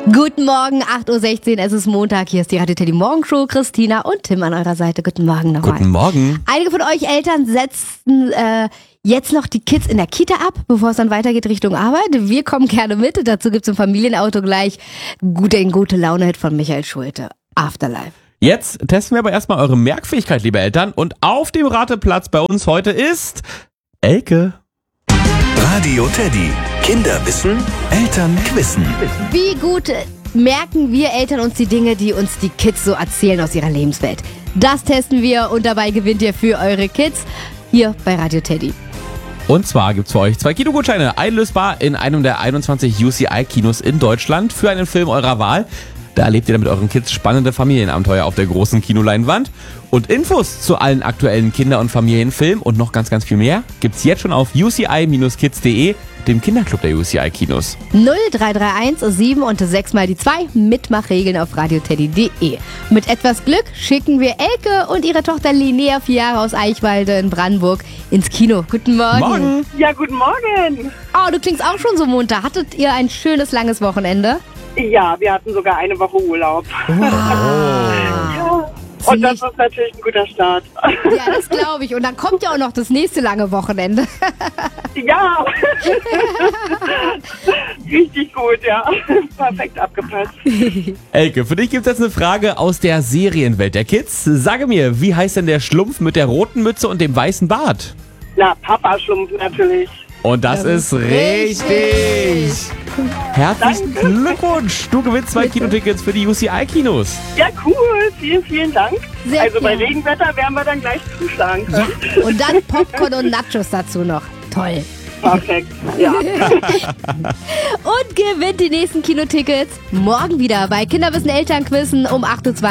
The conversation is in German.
Guten Morgen, 8.16 Uhr, es ist Montag, hier ist die Radio Teddy Morgenshow, Christina und Tim an eurer Seite. Guten Morgen nochmal. Guten Morgen. Einige von euch Eltern setzen jetzt noch die Kids in der Kita ab, bevor es dann weitergeht Richtung Arbeit. Wir kommen gerne mit, dazu gibt's im Familienauto gleich den Gute-Laune-Hit von Michael Schulte, Afterlife. Jetzt testen wir aber erstmal eure Merkfähigkeit, liebe Eltern. Und auf dem Rateplatz bei uns heute ist Elke. Radio Teddy. Kinder wissen, Eltern wissen. Wie gut merken wir Eltern uns die Dinge, die uns die Kids so erzählen aus ihrer Lebenswelt? Das testen wir und dabei gewinnt ihr für eure Kids hier bei Radio Teddy. Und zwar gibt's für euch 2 Kinogutscheine, einlösbar in einem der 21 UCI-Kinos in Deutschland für einen Film eurer Wahl. Da erlebt ihr dann mit euren Kids spannende Familienabenteuer auf der großen Kinoleinwand. Und Infos zu allen aktuellen Kinder- und Familienfilmen und noch ganz, ganz viel mehr gibt's jetzt schon auf uci-kids.de, dem Kinderclub der UCI-Kinos. 0331 7 und 6 mal die 2, Mitmachregeln auf radioteddy.de. Mit etwas Glück schicken wir Elke und ihre Tochter Linnea, 4 Jahre aus Eichwalde in Brandenburg, ins Kino. Guten Morgen. Morgen. Ja, guten Morgen. Oh, du klingst auch schon so munter. Hattet ihr ein schönes, langes Wochenende? Ja, wir hatten sogar eine Woche Urlaub. Ja. Und das ist natürlich ein guter Start. Ja, das glaube ich. Und dann kommt ja auch noch das nächste lange Wochenende. Ja. Richtig gut, ja. Perfekt abgepasst. Elke, für dich gibt's jetzt eine Frage aus der Serienwelt der Kids. Sage mir, wie heißt denn der Schlumpf mit der roten Mütze und dem weißen Bart? Na, Papa-Schlumpf natürlich. Und das ist richtig. Herzlichen Glückwunsch. Du gewinnst 2 Kinotickets für die UCI-Kinos. Ja, cool. Vielen, vielen Dank. Sehr also bei gerne. Regenwetter werden wir dann gleich zuschlagen können. Ja, und dann Popcorn und Nachos dazu noch. Toll. Perfekt. Ja. Und gewinnt die nächsten Kinotickets morgen wieder bei Kinderwissen Elternquissen um 8.20 Uhr.